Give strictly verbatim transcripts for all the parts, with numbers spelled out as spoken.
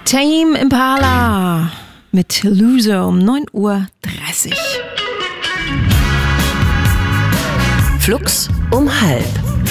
Tame Impala mit Loser um neun Uhr dreißig. Flux um halb.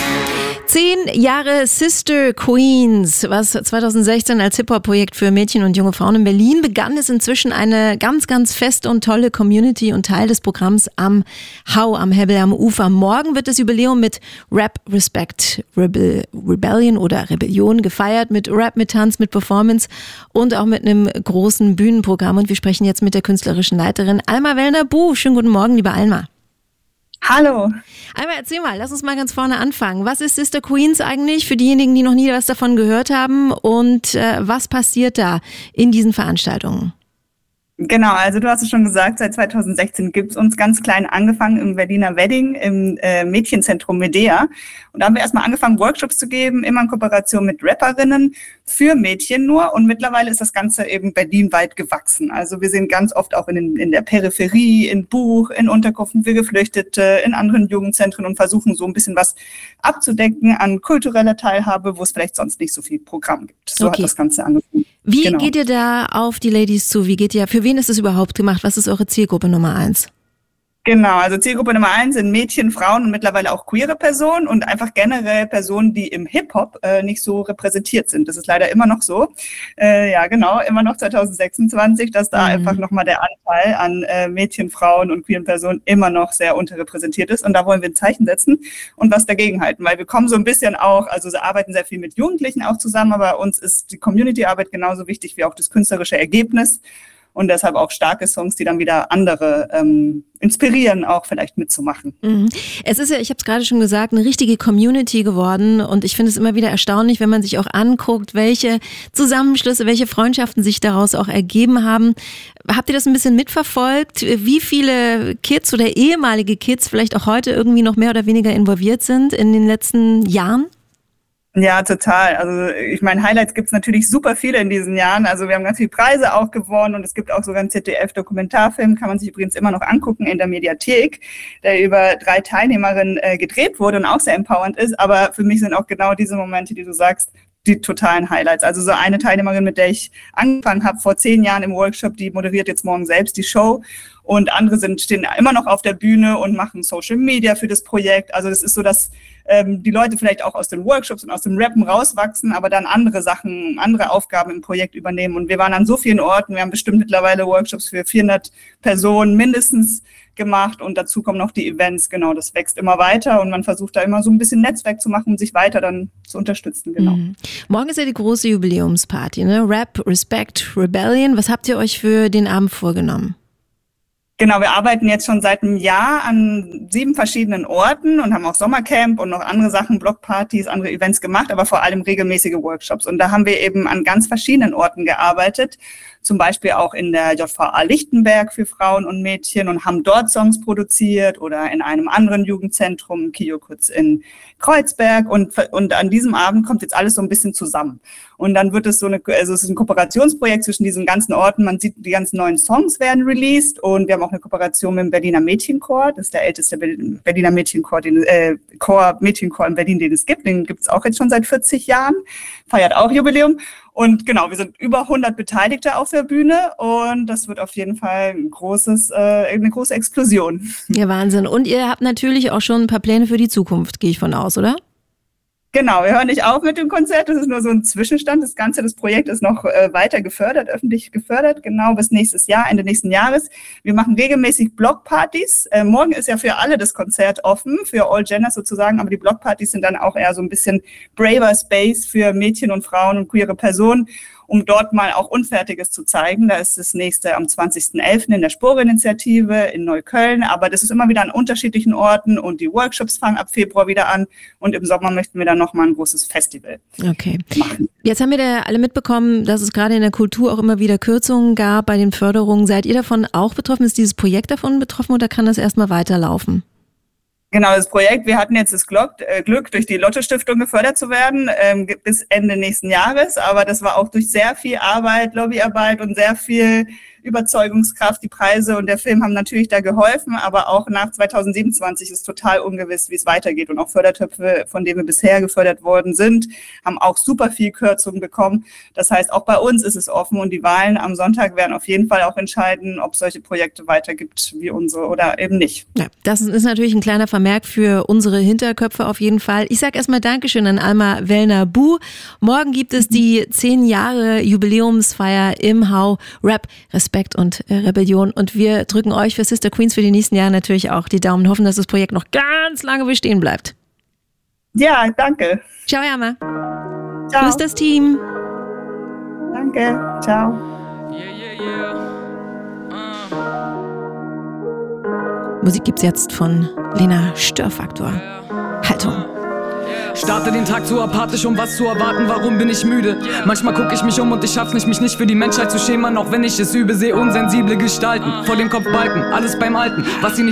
Zehn Jahre Sister Queens, was zweitausendsechzehn als Hip-Hop-Projekt für Mädchen und junge Frauen in Berlin begann, ist inzwischen eine ganz, ganz feste und tolle Community und Teil des Programms am Hau, am Hebbel am Ufer. Morgen wird das Jubiläum mit Rap, Respect, Rebel, Rebellion oder Rebellion gefeiert, mit Rap, mit Tanz, mit Performance und auch mit einem großen Bühnenprogramm. Und wir sprechen jetzt mit der künstlerischen Leiterin Alma Wellner-Buh. Schönen guten Morgen, liebe Alma. Hallo. Einmal erzähl mal, lass uns mal ganz vorne anfangen. Was ist Sister Queens eigentlich für diejenigen, die noch nie was davon gehört haben, und äh, was passiert da in diesen Veranstaltungen? Genau, also du hast es schon gesagt, seit zweitausendsechzehn gibt es uns ganz klein angefangen im Berliner Wedding, im äh, Mädchenzentrum Medea. Und da haben wir erstmal angefangen, Workshops zu geben, immer in Kooperation mit Rapperinnen für Mädchen nur. Und mittlerweile ist das Ganze eben berlinweit gewachsen. Also wir sind ganz oft auch in, den, in der Peripherie, in Buch, in Unterkünften für Geflüchtete, in anderen Jugendzentren und versuchen so ein bisschen was abzudecken an kultureller Teilhabe, wo es vielleicht sonst nicht so viel Programm gibt. So Okay. hat das Ganze angefangen. Wie Genau. geht ihr da auf die Ladies zu? Wie geht ihr, für wen ist es überhaupt gemacht? Was ist eure Zielgruppe Nummer eins? Genau, also Zielgruppe Nummer eins sind Mädchen, Frauen und mittlerweile auch queere Personen und einfach generell Personen, die im Hip-Hop äh, nicht so repräsentiert sind. Das ist leider immer noch so. Äh, ja, genau, immer noch zweitausendsechsundzwanzig, dass da Mhm. einfach nochmal der Anteil an äh, Mädchen, Frauen und queeren Personen immer noch sehr unterrepräsentiert ist. Und da wollen wir ein Zeichen setzen und was dagegen halten, weil wir kommen so ein bisschen auch, also sie arbeiten sehr viel mit Jugendlichen auch zusammen, aber uns ist die Community-Arbeit genauso wichtig wie auch das künstlerische Ergebnis. Und deshalb auch starke Songs, die dann wieder andere ähm, inspirieren, auch vielleicht mitzumachen. Mhm. Es ist ja, ich habe es gerade schon gesagt, eine richtige Community geworden, und ich finde es immer wieder erstaunlich, wenn man sich auch anguckt, welche Zusammenschlüsse, welche Freundschaften sich daraus auch ergeben haben. Habt ihr das ein bisschen mitverfolgt, wie viele Kids oder ehemalige Kids vielleicht auch heute irgendwie noch mehr oder weniger involviert sind in den letzten Jahren? Ja, total. Also ich meine, Highlights gibt's natürlich super viele in diesen Jahren. Also wir haben ganz viele Preise auch gewonnen und es gibt auch sogar einen Z D F-Dokumentarfilm, kann man sich übrigens immer noch angucken in der Mediathek, der über drei Teilnehmerinnen äh, gedreht wurde und auch sehr empowernd ist. Aber für mich sind auch genau diese Momente, die du sagst, die totalen Highlights. Also so eine Teilnehmerin, mit der ich angefangen habe vor zehn Jahren im Workshop, die moderiert jetzt morgen selbst die Show. Und andere sind, stehen immer noch auf der Bühne und machen Social Media für das Projekt. Also das ist so, dass ähm, die Leute vielleicht auch aus den Workshops und aus dem Rappen rauswachsen, aber dann andere Sachen, andere Aufgaben im Projekt übernehmen. Und wir waren an so vielen Orten. Wir haben bestimmt mittlerweile Workshops für vierhundert Personen mindestens gemacht. Und dazu kommen noch die Events. Genau, das wächst immer weiter. Und man versucht da immer so ein bisschen Netzwerk zu machen, um sich weiter dann zu unterstützen. Genau. Mhm. Morgen ist ja die große Jubiläumsparty, ne? Rap, Respect, Rebellion. Was habt ihr euch für den Abend vorgenommen? Genau, wir arbeiten jetzt schon seit einem Jahr an sieben verschiedenen Orten und haben auch Sommercamp und noch andere Sachen, Blockpartys, andere Events gemacht, aber vor allem regelmäßige Workshops. Und da haben wir eben an ganz verschiedenen Orten gearbeitet, zum Beispiel auch in der J V A Lichtenberg für Frauen und Mädchen, und haben dort Songs produziert, oder in einem anderen Jugendzentrum, Kiokutz in Kreuzberg. Und, und an diesem Abend kommt jetzt alles so ein bisschen zusammen. Und dann wird es so eine, also es ist ein Kooperationsprojekt zwischen diesen ganzen Orten. Man sieht, die ganzen neuen Songs werden released, und wir haben auch eine Kooperation mit dem Berliner Mädchenchor. Das ist der älteste Berliner Mädchenchor, den, äh, Chor, Mädchenchor in Berlin, den es gibt. Den gibt es auch jetzt schon seit vierzig Jahren. Feiert auch Jubiläum. Und genau, wir sind über hundert Beteiligte auf der Bühne, und das wird auf jeden Fall ein großes, äh, eine große Explosion. Ja, Wahnsinn. Und ihr habt natürlich auch schon ein paar Pläne für die Zukunft, gehe ich von aus, oder? Genau, wir hören nicht auf mit dem Konzert, das ist nur so ein Zwischenstand. Das Ganze, das Projekt ist noch äh, weiter gefördert, öffentlich gefördert, genau bis nächstes Jahr, Ende nächsten Jahres. Wir machen regelmäßig Blockpartys. Äh, morgen ist ja für alle das Konzert offen, für All Genders sozusagen, aber die Blockpartys sind dann auch eher so ein bisschen braver Space für Mädchen und Frauen und queere Personen, um dort mal auch Unfertiges zu zeigen. Da ist das nächste am zwanzigsten elften in der Spore-Initiative in Neukölln. Aber das ist immer wieder an unterschiedlichen Orten, und die Workshops fangen ab Februar wieder an. Und im Sommer möchten wir dann nochmal ein großes Festival Okay. machen. Jetzt haben wir da alle mitbekommen, dass es gerade in der Kultur auch immer wieder Kürzungen gab bei den Förderungen. Seid ihr davon auch betroffen? Ist dieses Projekt davon betroffen, oder kann das erstmal weiterlaufen? Genau, das Projekt, wir hatten jetzt das Glück, durch die Lotto-Stiftung gefördert zu werden, ähm, bis Ende nächsten Jahres. Aber das war auch durch sehr viel Arbeit, Lobbyarbeit und sehr viel Überzeugungskraft. Die Preise und der Film haben natürlich da geholfen, aber auch nach zweitausendsiebenundzwanzig ist total ungewiss, wie es weitergeht. Und auch Fördertöpfe, von denen wir bisher gefördert worden sind, haben auch super viel Kürzungen bekommen. Das heißt, auch bei uns ist es offen und die Wahlen am Sonntag werden auf jeden Fall auch entscheiden, ob es solche Projekte weitergibt wie unsere oder eben nicht. Ja, das ist natürlich ein kleiner Vermerk für unsere Hinterköpfe auf jeden Fall. Ich sage erstmal Dankeschön an Alma Wellner-Bu. Morgen gibt es die zehn Jahre Jubiläumsfeier im Hau Rap, Respekt und äh, Rebellion. Und wir drücken euch für Sister Queens für die nächsten Jahre natürlich auch die Daumen, hoffen, dass das Projekt noch ganz lange bestehen bleibt. Ja, danke. Ciao, Alma. Ciao. Grüß das Team. Danke. Ciao. Yeah, yeah, yeah. Uh. Musik gibt's jetzt von Lena Störfaktor. Haltung. Starte den Tag zu apathisch, um was zu erwarten, warum bin ich müde? Manchmal guck ich mich um und ich schaff's nicht, mich nicht für die Menschheit zu schämen, auch wenn ich es übe, sehe unsensible Gestalten, vor dem Kopf Balken, alles beim Alten, was sie nicht